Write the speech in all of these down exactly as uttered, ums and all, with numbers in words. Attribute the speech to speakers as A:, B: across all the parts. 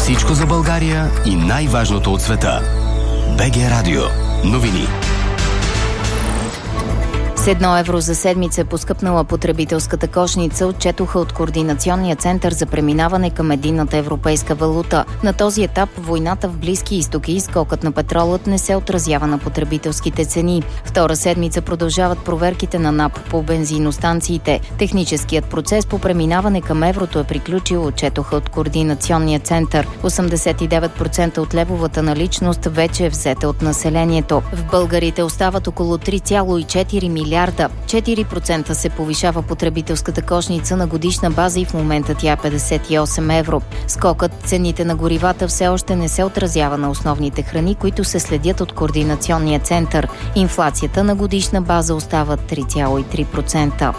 A: Всичко за България и най-важното от света. БГ Радио. Новини.
B: С едно евро за седмица е поскъпнала потребителската кошница, отчетоха от Координационния център за преминаване към единната европейска валута. На този етап войната в Близки изток и скокът на петролът не се отразява на потребителските цени. Втора седмица продължават проверките на НАП по бензиностанциите. Техническият процес по преминаване към еврото е приключил, отчетоха от Координационния център. осемдесет и девет процента от левовата наличност вече е взета от населението. В българите остават около три цяло и четири милиарда. четири процента се повишава потребителската кошница на годишна база и в момента тя е петдесет и осем евро. Скокът цените на горивата все още не се отразява на основните храни, които се следят от Координационния център. Инфлацията на годишна база остава три цяло и три процента.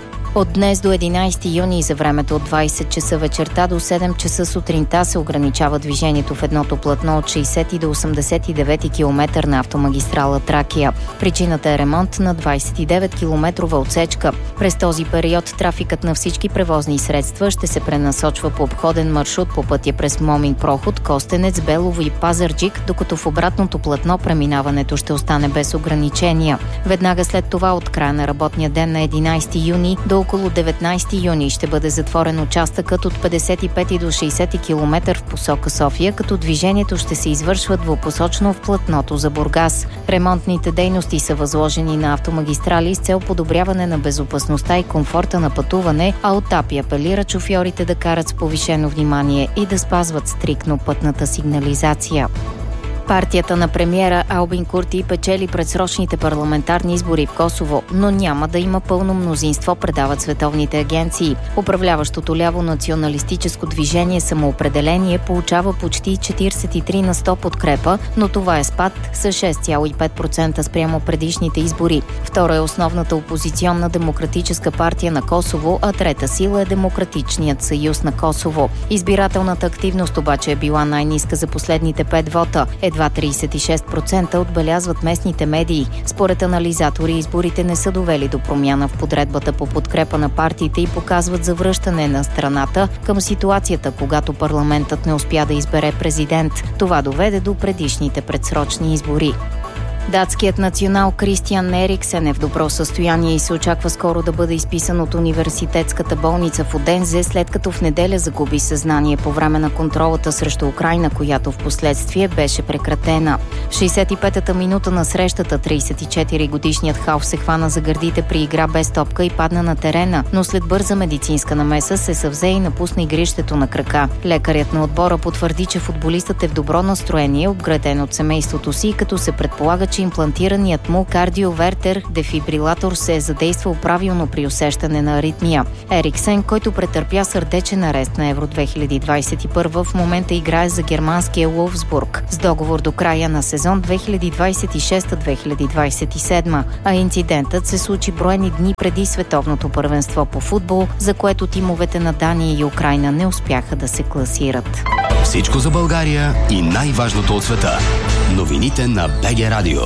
B: От днес до единайсети юни за времето от двайсет часа вечерта до седем часа сутринта се ограничава движението в едното платно от шейсети до осемдесет и девети километър на автомагистрала Тракия. Причината е ремонт на двайсет и девет километрова отсечка. През този период трафикът на всички превозни средства ще се пренасочва по обходен маршрут по пътя през Момин проход, Костенец, Белово и Пазарджик, докато в обратното платно преминаването ще остане без ограничения. Веднага след това от края на работния ден на единайсети юни до около деветнайсети юни ще бъде затворен участъкът от петдесет и пети до шейсети километър в посока София, като движението ще се извършва двупосочно в платното за Бургас. Ремонтните дейности са възложени на Автомагистрали с цел подобряване на безопасността и комфорта на пътуване, а ОТАПИ апелира шофьорите да карат с повишено внимание и да спазват стриктно пътната сигнализация. Партията на премиера Албин Курти печели предсрочните парламентарни избори в Косово, но няма да има пълно мнозинство, предават световните агенции. Управляващото ляво националистическо движение Самоопределение получава почти четирийсет и три на сто подкрепа, но това е спад с шест цяло и пет процента спрямо предишните избори. Втора е основната опозиционна демократическа партия на Косово, а трета сила е Демократичният съюз на Косово. Избирателната активност обаче е била най-ниска за последните пет вота. Едва трийсет и шест процента отбелязват местните медии. Според анализатори, изборите не са довели до промяна в подредбата по подкрепа на партиите и показват завръщане на страната към ситуацията, когато парламентът не успя да избере президент. Това доведе до предишните предсрочни избори. Датският национал Кристиан Ериксен е в добро състояние и се очаква скоро да бъде изписан от университетската болница в Одензе, след като в неделя загуби съзнание по време на контролата срещу Украйна, която в последствие беше прекратена. В шейсет и петата минута на срещата трийсет и четиригодишният халф се хвана за гърдите при игра без топка и падна на терена, но след бърза медицинска намеса се съвзе и напусна игрището на крака. Лекарят на отбора потвърди, че футболистът е в добро настроение, обграден от семейството си, като се предполага, че имплантираният му кардиовертер дефибрилатор се е задействал правилно при усещане на аритмия. Ериксен, който претърпя сърдечен арест на Евро две хиляди двайсет и първа, в момента играе за германския Wolfsburg с договор до края на сезон две хиляди двайсет и шеста - две хиляди двайсет и седма, а инцидентът се случи броени дни преди световното първенство по футбол, за което тимовете на Дания и Украйна не успяха да се класират.
A: Всичко за България и най-важното от света. Новините на БГ Радио.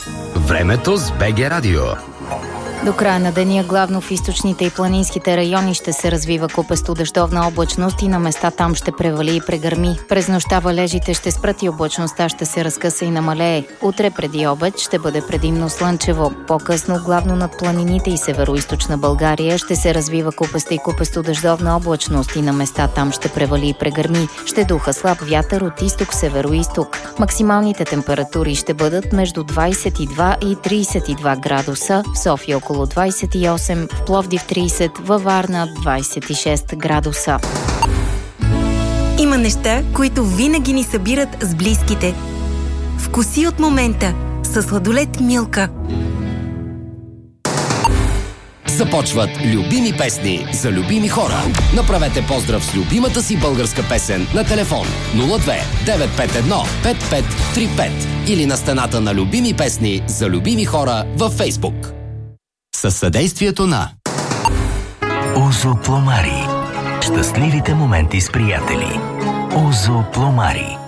A: Времето с БГ Радио.
B: До края на деня главно в източните и планинските райони ще се развива купесто дъждовна облачност и на места там ще превали и прегърми. През нощта валежите ще спрат и облачността ще се разкъса и намалее. Утре преди обед ще бъде предимно слънчево. По-късно главно над планините и североизточна България ще се развива купеста и купесто дъждовна облачност и на места там ще превали и прегърми. Ще духа слаб вятър от изток-североизток. Максималните температури ще бъдат между двайсет и два и трийсет и два градуса, в София около двайсет и осем, в Пловдив трийсет, във Варна двайсет и шест градуса.
C: Има неща, които винаги ни събират с близките. Вкуси от момента със сладолед Милка.
A: Започват любими песни за любими хора. Направете поздрав с любимата си българска песен на телефон нула две девет пет едно пет пет три пет или на стената на любими песни за любими хора във Фейсбук. Със съдействието на
D: Озо Пломари. Щастливите моменти с приятели. Озо Пломари.